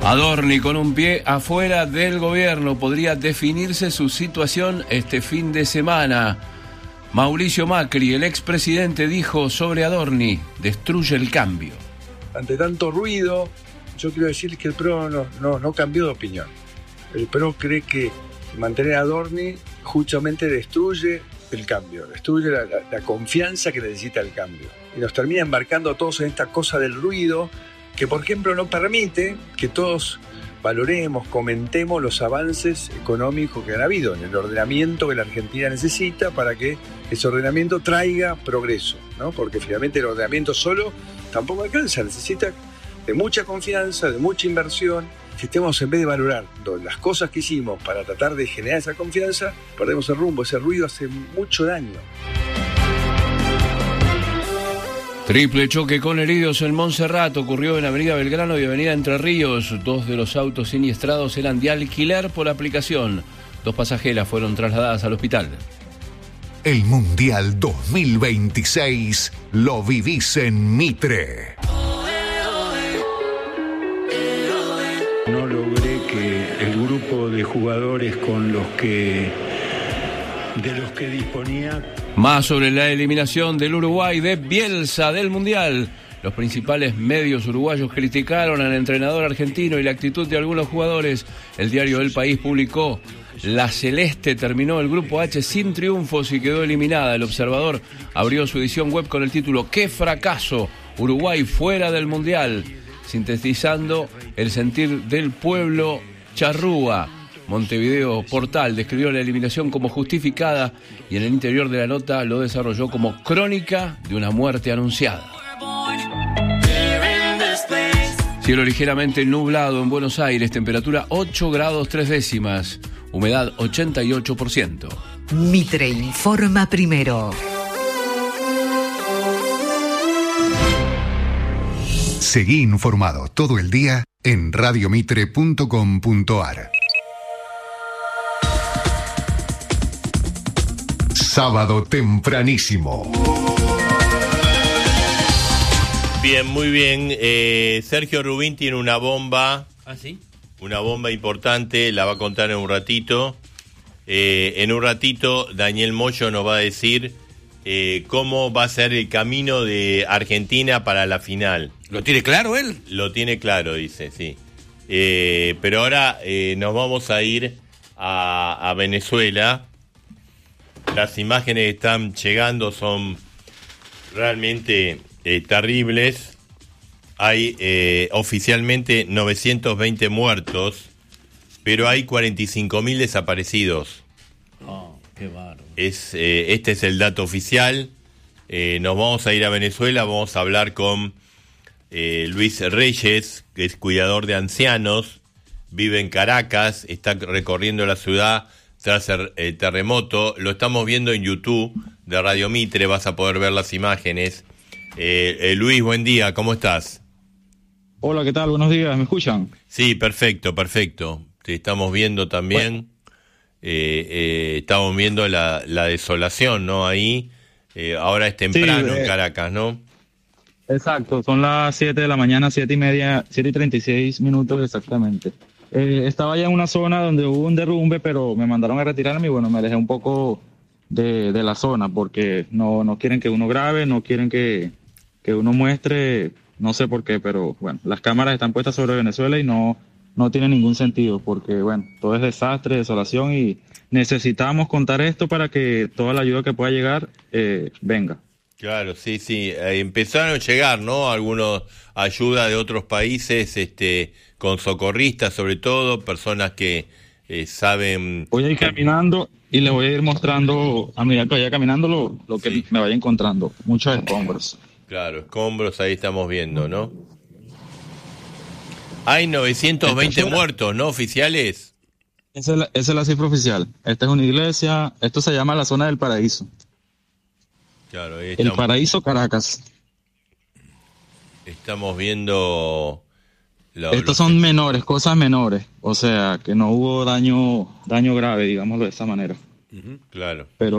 Adorni, con un pie afuera del gobierno, podría definirse su situación este fin de semana. Mauricio Macri, el expresidente, dijo sobre Adorni: destruye el cambio. Ante tanto ruido, yo quiero decir que el PRO no cambió de opinión. El PRO cree que mantener a Adorni justamente destruye el cambio, destruye la confianza que necesita el cambio. Y nos termina embarcando a todos en esta cosa del ruido, que por ejemplo no permite que todos valoremos, comentemos los avances económicos que han habido en el ordenamiento que la Argentina necesita para que ese ordenamiento traiga progreso, ¿no? Porque finalmente el ordenamiento solo tampoco alcanza, necesita de mucha confianza, de mucha inversión. Si estemos, en vez de valorar las cosas que hicimos para tratar de generar esa confianza, perdemos el rumbo. Ese ruido hace mucho daño. Triple choque con heridos en Montserrat ocurrió en Avenida Belgrano y Avenida Entre Ríos. 2 de los autos siniestrados eran de alquiler por aplicación. 2 pasajeras fueron trasladadas al hospital. El Mundial 2026 lo vivís en Mitre. No logré que el grupo de jugadores de los que disponía. Más sobre la eliminación del Uruguay de Bielsa del Mundial. Los principales medios uruguayos criticaron al entrenador argentino y la actitud de algunos jugadores. El diario El País publicó: la Celeste terminó el Grupo H sin triunfos y quedó eliminada. El Observador abrió su edición web con el título: ¡qué fracaso! Uruguay fuera del Mundial, sintetizando el sentir del pueblo charrúa. Montevideo Portal describió la eliminación como justificada y en el interior de la nota lo desarrolló como crónica de una muerte anunciada. Cielo ligeramente nublado en Buenos Aires, temperatura 8 grados 3 décimas, humedad 88%. Mitre informa primero. Seguí informado todo el día en radiomitre.com.ar. Sábado tempranísimo. Bien, muy bien. Sergio Rubín tiene una bomba. ¿Ah, sí? Una bomba importante, la va a contar en un ratito. En un ratito Daniel Moyo nos va a decir cómo va a ser el camino de Argentina para la final. ¿Lo tiene claro él? Lo tiene claro, dice, sí. Pero ahora nos vamos a ir a Venezuela. Las imágenes que están llegando son realmente terribles. Hay oficialmente 920 muertos, pero hay 45.000 desaparecidos. Oh, qué bárbaro. Este es el dato oficial. Nos vamos a ir a Venezuela, vamos a hablar con Luis Reyes, que es cuidador de ancianos, vive en Caracas, está recorriendo la ciudad tras el terremoto. Lo estamos viendo en YouTube de Radio Mitre, vas a poder ver las imágenes. Luis, buen día, ¿cómo estás? Hola, ¿qué tal? Buenos días, ¿me escuchan? Sí, perfecto. Te estamos viendo también. Estamos viendo la desolación, ¿no? Ahí, ahora es temprano en Caracas, ¿no? Exacto, son las 7 de la mañana, 7:30, 7:36 minutos exactamente. Estaba ya en una zona donde hubo un derrumbe, pero me mandaron a retirarme y bueno, me alejé un poco de la zona porque no quieren que uno grabe, no quieren que uno muestre, no sé por qué, pero bueno, las cámaras están puestas sobre Venezuela y no tiene ningún sentido porque bueno, todo es desastre, desolación y necesitamos contar esto para que toda la ayuda que pueda llegar venga. Claro, sí, empezaron a llegar, ¿no? Algunos ayuda de otros países, con socorristas sobre todo, personas que saben. Voy a ir caminando y les voy a ir mostrando a medida que vaya caminando lo que me vaya encontrando. Muchos escombros. Claro, escombros ahí estamos viendo, ¿no? Hay 920 muertos, ¿no? Oficiales. Esa es la cifra oficial. Esta es una iglesia, esto se llama la zona del paraíso. Claro, ahí el paraíso Caracas. Estamos viendo. Estos son menores, cosas menores. O sea, que no hubo daño grave, digámoslo de esa manera. Claro. Pero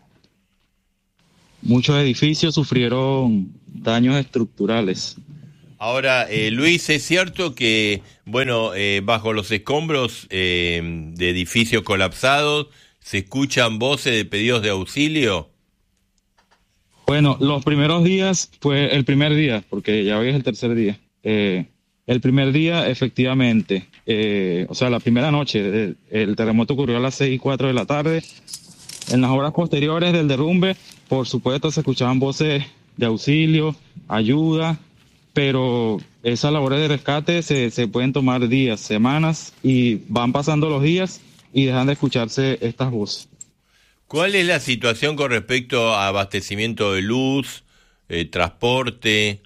muchos edificios sufrieron daños estructurales. Ahora, Luis, ¿es cierto que, bueno, bajo los escombros de edificios colapsados se escuchan voces de pedidos de auxilio? Bueno, los primeros días fue el primer día, porque ya hoy es el tercer día. El primer día, efectivamente, o sea, la primera noche, el terremoto ocurrió a las 6:04 de la tarde. En las horas posteriores del derrumbe, por supuesto, se escuchaban voces de auxilio, ayuda, pero esas labores de rescate se pueden tomar días, semanas, y van pasando los días y dejan de escucharse estas voces. ¿Cuál es la situación con respecto a abastecimiento de luz, transporte?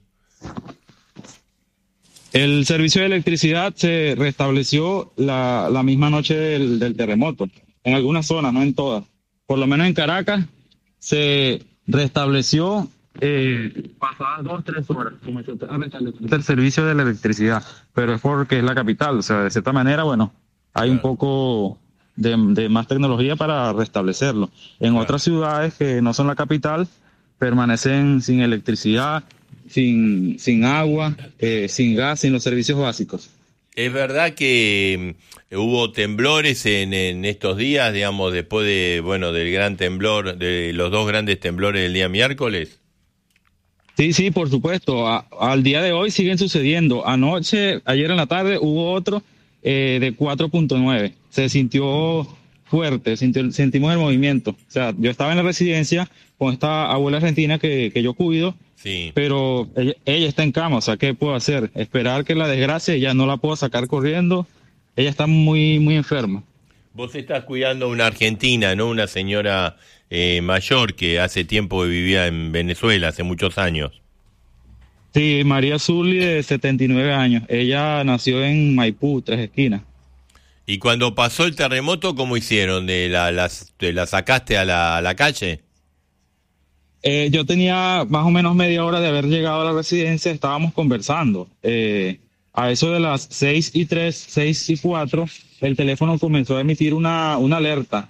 El servicio de electricidad se restableció la misma noche del terremoto, en algunas zonas, no en todas. Por lo menos en Caracas se restableció pasadas 2-3 horas, comenzó a restablecer el servicio de la electricidad, pero es porque es la capital, o sea, de cierta manera, bueno, hay un poco de más tecnología para restablecerlo. En otras ciudades que no son la capital, permanecen sin electricidad, sin agua, sin gas, sin los servicios básicos. ¿Es verdad que hubo temblores en estos días, digamos, después del gran temblor, de los dos grandes temblores del día miércoles? Sí, por supuesto. Al día de hoy siguen sucediendo. Ayer en la tarde, hubo otro de 4.9. Se sintió fuerte, sentimos el movimiento. O sea, yo estaba en la residencia con esta abuela argentina que yo cuido, sí, pero ella está en cama. O sea, ¿qué puedo hacer? Esperar que la desgracie, ya no la puedo sacar corriendo. Ella está muy, muy enferma. Vos estás cuidando a una argentina, ¿no? Una señora mayor que hace tiempo que vivía en Venezuela, hace muchos años. Sí, María Zully, de 79 años. Ella nació en Maipú, Tres Esquinas. ¿Y cuando pasó el terremoto, cómo hicieron? ¿Te la sacaste a la calle? Yo tenía más o menos media hora de haber llegado a la residencia, estábamos conversando. A eso de las 6:03, 6:04, el teléfono comenzó a emitir una alerta.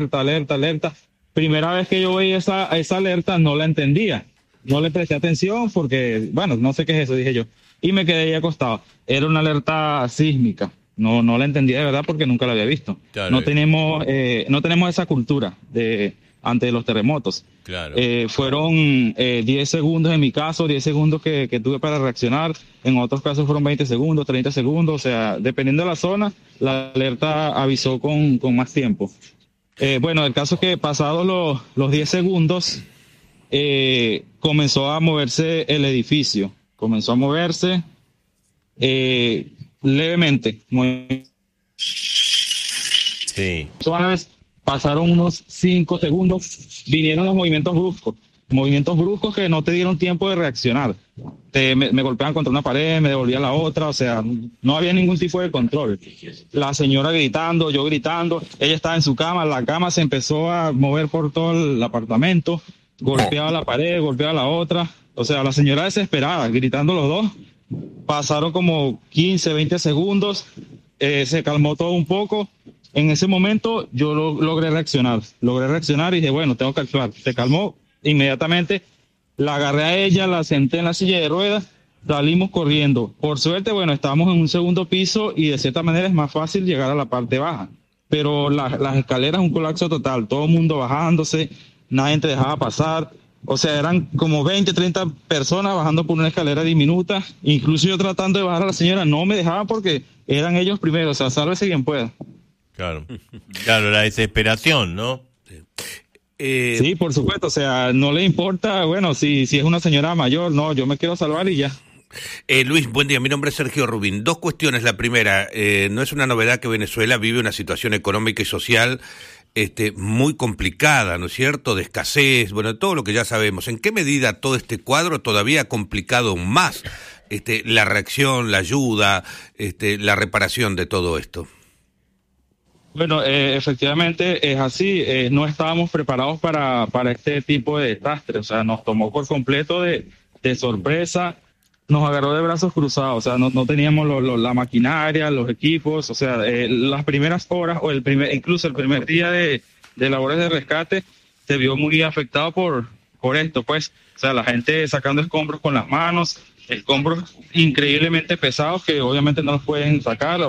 Primera vez que yo veía esa alerta, no la entendía. No le presté atención porque, bueno, no sé qué es eso, dije yo. Y me quedé ahí acostado. Era una alerta sísmica. No la entendía de verdad porque nunca la había visto. Claro. No tenemos esa cultura ante los terremotos. Claro. Fueron 10 segundos en mi caso, 10 segundos que tuve para reaccionar. En otros casos fueron 20 segundos, 30 segundos. O sea, dependiendo de la zona, la alerta avisó con más tiempo. Bueno, el caso es que pasados los 10 segundos, comenzó a moverse el edificio. Comenzó a moverse levemente. Sí. Suaves. Pasaron unos 5 segundos, vinieron los movimientos bruscos que no te dieron tiempo de reaccionar. Me golpeaban contra una pared, me devolvían la otra, o sea, no había ningún tipo de control. La señora gritando, yo gritando, ella estaba en su cama, la cama se empezó a mover por todo el apartamento, golpeaba la pared, golpeaba la otra, o sea, la señora desesperada, gritando los dos. Pasaron como 15, 20 segundos, se calmó todo un poco. En ese momento yo logré reaccionar y dije, bueno, tengo que actuar. Se calmó inmediatamente, la agarré a ella, la senté en la silla de ruedas, salimos corriendo. Por suerte, bueno, estábamos en un segundo piso y de cierta manera es más fácil llegar a la parte baja. Pero las escaleras, un colapso total, todo el mundo bajándose, nadie te dejaba pasar. O sea, eran como 20, 30 personas bajando por una escalera diminuta. Incluso yo tratando de bajar a la señora, no me dejaban porque eran ellos primero. O sea, sálvese quien pueda. Claro, la desesperación, ¿no? Sí, por supuesto, o sea, no le importa, bueno, si es una señora mayor, no, yo me quiero salvar y ya. Luis, buen día, mi nombre es Sergio Rubín. 2 cuestiones. La primera, no es una novedad que Venezuela vive una situación económica y social muy complicada, ¿no es cierto?, de escasez, bueno, todo lo que ya sabemos. ¿En qué medida todo este cuadro todavía ha complicado aún más la reacción, la ayuda, la reparación de todo esto? Bueno, efectivamente es así. No estábamos preparados para este tipo de desastre. O sea, nos tomó por completo de sorpresa. Nos agarró de brazos cruzados. O sea, no teníamos la maquinaria, los equipos. O sea, las primeras horas o incluso el primer día de labores de rescate se vio muy afectado por esto, pues. O sea, la gente sacando escombros con las manos, escombros increíblemente pesados que obviamente no los pueden sacar